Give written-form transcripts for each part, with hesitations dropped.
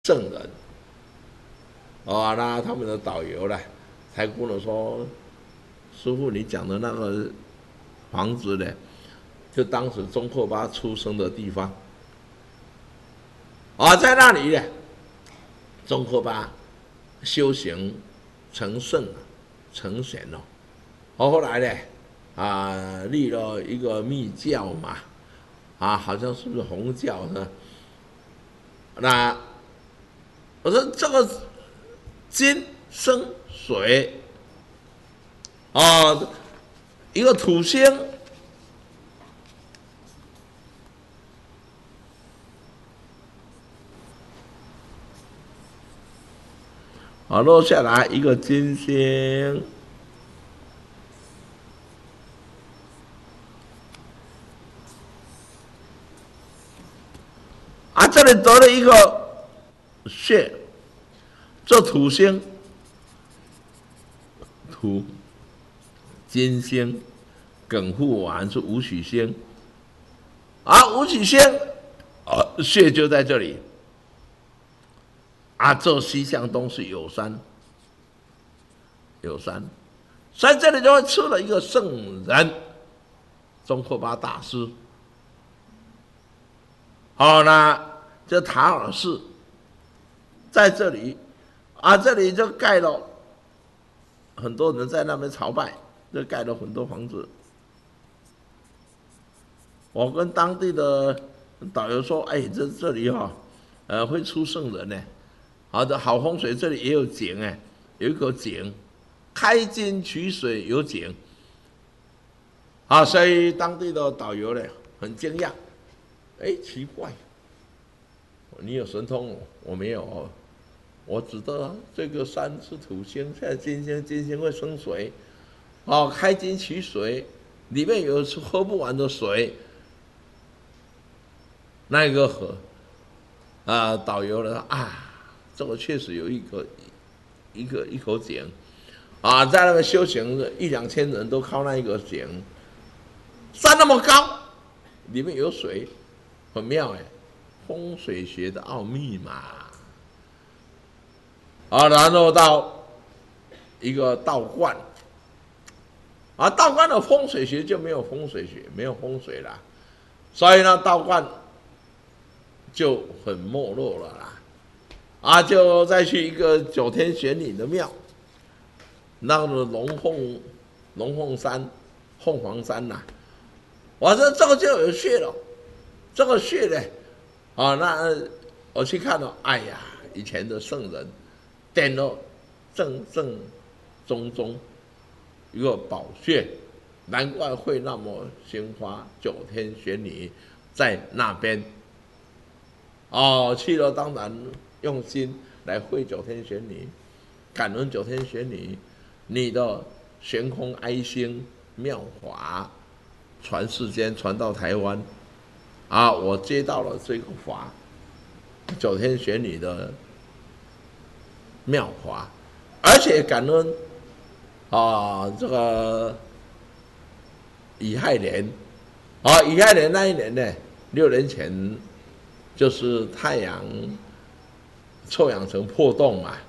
圣人。哦，那他们的导游呢，才跟我说，师傅你讲的那个房子呢，就当时宗喀巴出生的地方。啊，在那里呢，宗喀巴修行成圣成贤了。后来呢，立了一个密教嘛，好像是不是红教呢？那我说这个金生水一个土星落下来一个金星，这里得了一个穴，这土星，土金星，艮护丸是武曲星，武曲星穴就在这里。这西向东是有山，有山，所以这里就会出了一个圣人，宗喀巴大师。那这塔尔寺在这里，这里就盖了很多人在那边朝拜，就盖了很多房子。我跟当地的导游说：“这里会出圣人呢。”的好风水，这里也有井有一个井，开金取水有井，所以当地的导游呢很惊讶，奇怪，你有神通，我没有，我知道这个山是土星，现在金星，金星会生水，开金取水，里面有喝不完的水，那个河，导游呢这个确实有一口井，在那边修行1、2千人都靠那一个井，山那么高，里面有水，很妙风水学的奥秘嘛。然后到一个道观，道观的风水学就没有风水学，没有风水了，所以呢，道观就很没落了啦。就再去一个九天玄女的庙，那个龙凤山、凤凰山呐，我说这个就有穴了，这个穴呢，那我去看了，以前的圣人点了正宗宗一个宝穴，难怪会那么兴发。九天玄女在那边，去了当然用心来会九天玄女，感恩九天玄女，你的悬空哀心妙法传世间，传到台湾，我接到了这个法，九天玄女的妙法，而且感恩这个乙亥年，乙亥年那一年呢，6年前就是太阳臭氧层破洞嘛，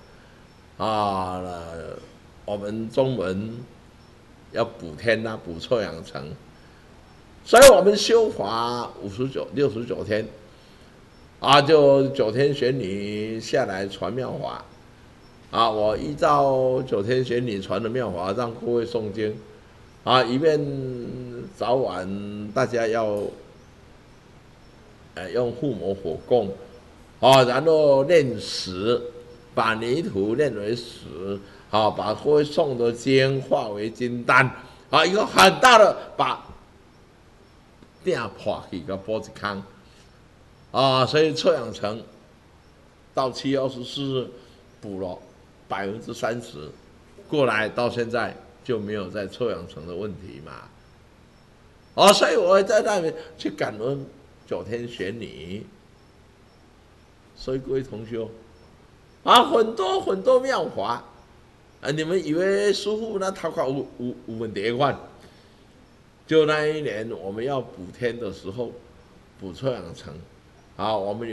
我们中文要补天补臭氧层，所以我们修法69天，就九天玄女下来传妙法，我依照九天玄女传的妙法，让各位诵经，以便早晚大家要用护摩火供。然后炼石，把泥土炼为石，把各位诵的经化为金丹，一个很大的把顶破去个玻璃康，所以臭氧层到7月24日补了30%，过来到现在就没有在臭氧层的问题嘛，所以我会在那边去感恩九天玄女。所以各位同学，很多妙法，你们以为师父那头壳有问题款？就那一年我们要补天的时候，补臭氧层，我们